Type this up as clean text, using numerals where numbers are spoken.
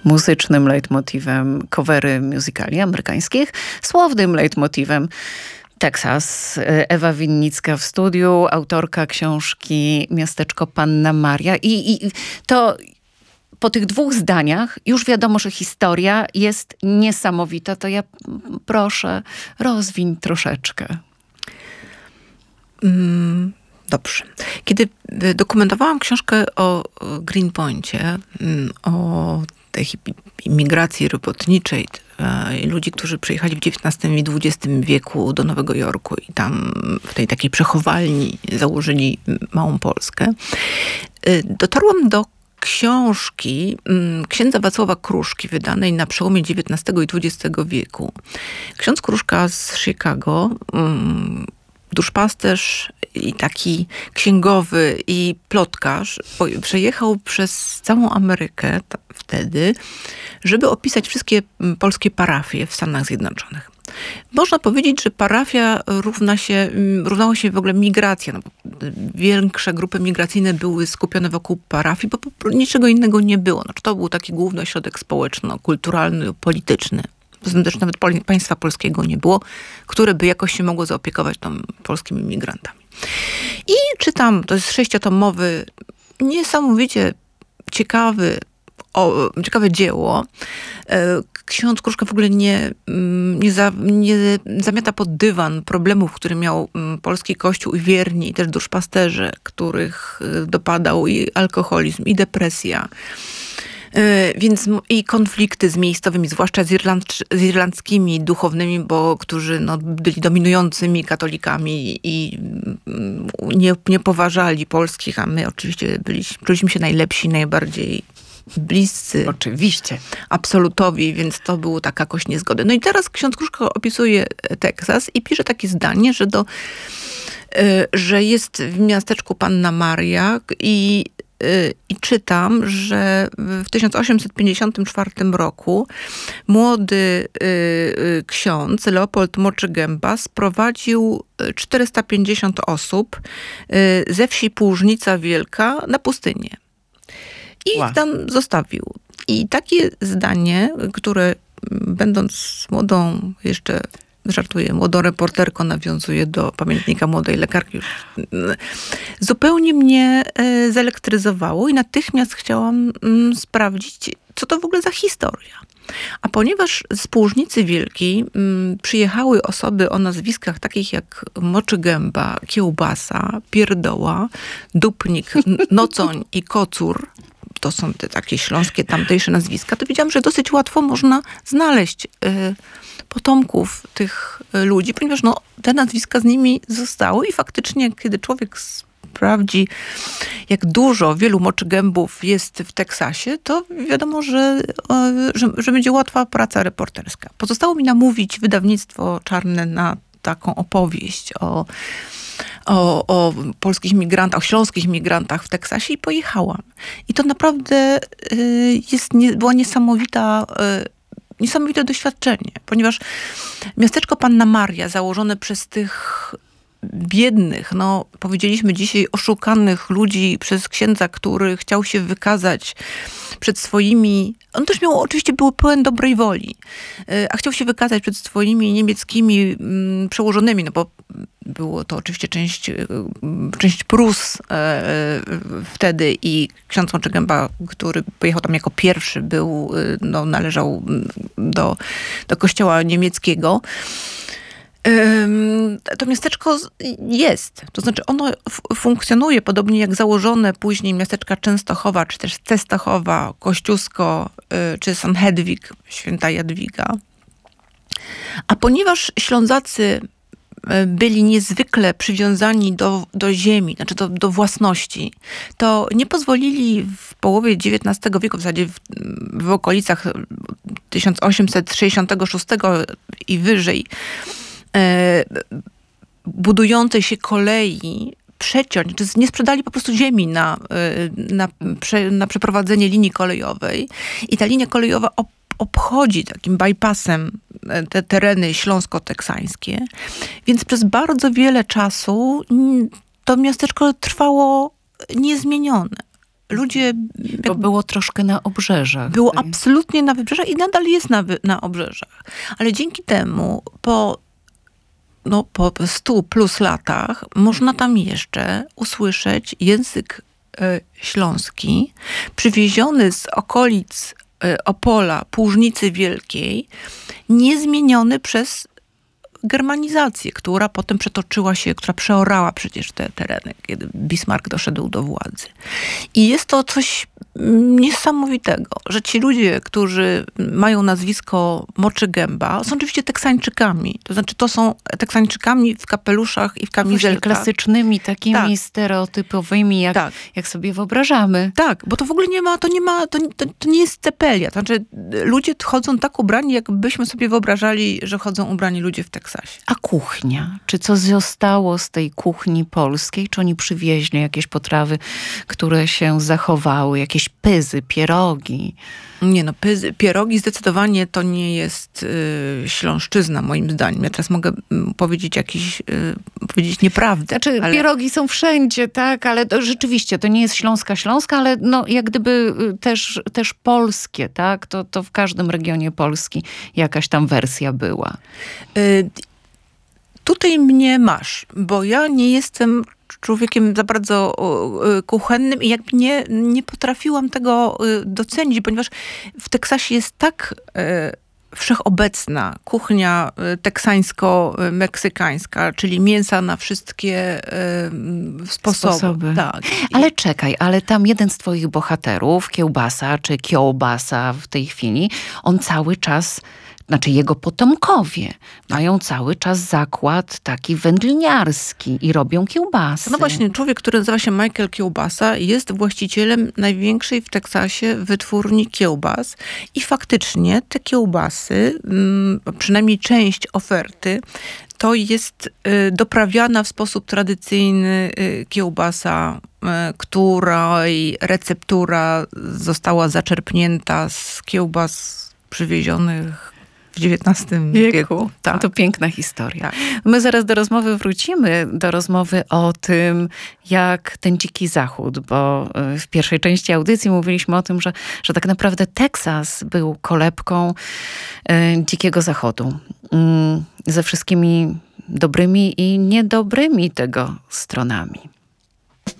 muzycznym leitmotivem covery musicali amerykańskich, słownym leitmotivem Teksas. Ewa Winnicka w studiu, autorka książki Miasteczko Panna Maria. I to po tych 2 zdaniach już wiadomo, że historia jest niesamowita. To ja proszę, rozwiń troszeczkę. Dobrze. Kiedy dokumentowałam książkę o Greenpoincie, o tej imigracji robotniczej, ludzi, którzy przyjechali w XIX i XX wieku do Nowego Jorku i tam w tej takiej przechowalni założyli małą Polskę, dotarłam do książki księdza Wacława Kruszki, wydanej na przełomie XIX i XX wieku. Ksiądz Kruszka z Chicago, duszpasterz i taki księgowy i plotkarz, przejechał przez całą Amerykę wtedy, żeby opisać wszystkie polskie parafie w Stanach Zjednoczonych. Można powiedzieć, że parafia równała się w ogóle migracja. No, większe grupy migracyjne były skupione wokół parafii, bo niczego innego nie było. Znaczy, to był taki główny ośrodek społeczno-kulturalny, polityczny. Poza tym też nawet państwa polskiego nie było, które by jakoś się mogło zaopiekować tam polskimi migrantami. I czytam, to jest 6-tomowy, niesamowicie ciekawe dzieło. Ksiądz Kruszka w ogóle nie zamiata pod dywan problemów, które miał polski kościół i wierni, i też duszpasterze, których dopadał i alkoholizm, i depresja. Więc i konflikty z miejscowymi, zwłaszcza z irlandzkimi duchownymi, którzy byli dominującymi katolikami i nie poważali polskich, a my oczywiście czuliśmy się najlepsi, najbardziej bliscy. Oczywiście. Absolutowi, więc to było taka jakoś niezgody. No i teraz ksiądz Kruszka opisuje Teksas i pisze takie zdanie, że jest w miasteczku Panna Maria i czytam, że w 1854 roku młody ksiądz Leopold Moczygęba sprowadził 450 osób ze wsi Płużnica Wielka na pustynię. I tam zostawił. I takie zdanie, które będąc młodą, jeszcze żartuję, młodą reporterką, nawiązuje do pamiętnika młodej lekarki, zupełnie mnie zelektryzowało i natychmiast chciałam sprawdzić, co to w ogóle za historia. A ponieważ z Płużnicy Wielkiej przyjechały osoby o nazwiskach takich jak Moczygęba, Kiełbasa, Pierdoła, Dupnik, Nocoń i Kocur, to są te takie śląskie tamtejsze nazwiska, to wiedziałam, że dosyć łatwo można znaleźć potomków tych ludzi, ponieważ te nazwiska z nimi zostały i faktycznie, kiedy człowiek sprawdzi, jak wielu Moczygębów jest w Teksasie, to wiadomo, że będzie łatwa praca reporterska. Pozostało mi namówić wydawnictwo Czarne na taką opowieść o polskich migrantach, o śląskich migrantach w Teksasie i pojechałam. I to naprawdę była niesamowite doświadczenie, ponieważ miasteczko Panna Maria założone przez tych biednych, powiedzieliśmy dzisiaj oszukanych ludzi przez księdza, który chciał się wykazać przed swoimi, on też były pełen dobrej woli, a chciał się wykazać przed swoimi niemieckimi przełożonymi, bo było to oczywiście część Prus wtedy i ksiądz Moczygęba, który pojechał tam jako pierwszy, należał do kościoła niemieckiego. To miasteczko jest. To znaczy ono funkcjonuje podobnie jak założone później miasteczka Częstochowa, czy też Cestochowa, Kościusko, czy Sanhedwig, Święta Jadwiga. A ponieważ Ślązacy byli niezwykle przywiązani do ziemi, znaczy do własności, to nie pozwolili w połowie XIX wieku, w zasadzie w okolicach 1866 i wyżej, budującej się kolei przeciąć, czy nie sprzedali po prostu ziemi na przeprowadzenie linii kolejowej. I ta linia kolejowa obchodzi takim bypassem te tereny śląsko-teksańskie. Więc przez bardzo wiele czasu to miasteczko trwało niezmienione. ludzie... Bo było troszkę na obrzeżach. Było absolutnie na wybrzeżach i nadal jest na obrzeżach. Ale dzięki temu po 100 plus latach można tam jeszcze usłyszeć język śląski, przywieziony z okolic Opola, Płużnicy Wielkiej, niezmieniony przez germanizację, która potem przetoczyła się, która przeorała przecież te tereny, kiedy Bismarck doszedł do władzy. I jest to coś niesamowitego, że ci ludzie, którzy mają nazwisko Moczygęba, są oczywiście Teksańczykami. To znaczy, to są Teksańczykami w kapeluszach i w kamizelkach. Klasycznymi, takimi stereotypowymi, jak sobie wyobrażamy. Tak, bo to w ogóle to nie jest cepelia. To znaczy, ludzie chodzą tak ubrani, jakbyśmy sobie wyobrażali, że chodzą ubrani ludzie w Teksasie. A kuchnia? Czy co zostało z tej kuchni polskiej? Czy oni przywieźli jakieś potrawy, które się zachowały? Jakieś pyzy, pierogi? Nie no, pierogi zdecydowanie to nie jest śląszczyzna, moim zdaniem. Ja teraz mogę powiedzieć powiedzieć nieprawdę. Znaczy, pierogi są wszędzie, tak, ale rzeczywiście to nie jest śląska, ale jak gdyby też polskie, tak, to w każdym regionie Polski jakaś tam wersja była. Tutaj mnie masz, bo ja nie jestem człowiekiem za bardzo kuchennym i jakby nie potrafiłam tego docenić, ponieważ w Teksasie jest tak wszechobecna kuchnia teksańsko-meksykańska, czyli mięsa na wszystkie sposoby. Tak. Ale czekaj, ale tam jeden z twoich bohaterów, Kiełbasa, czy Kiełbasa w tej chwili, on cały czas... Znaczy jego potomkowie mają cały czas zakład taki wędliniarski i robią kiełbasy. No właśnie, człowiek, który nazywa się Michael Kiełbasa, jest właścicielem największej w Teksasie wytwórni kiełbas i faktycznie te kiełbasy, przynajmniej część oferty, to jest doprawiana w sposób tradycyjny kiełbasa, której receptura została zaczerpnięta z kiełbas przywiezionych w XIX wieku. Tak. To piękna historia. Tak. My zaraz do rozmowy wrócimy, do rozmowy o tym, jak ten dziki zachód, bo w pierwszej części audycji mówiliśmy o tym, że tak naprawdę Teksas był kolebką dzikiego zachodu. Ze wszystkimi dobrymi i niedobrymi tego stronami.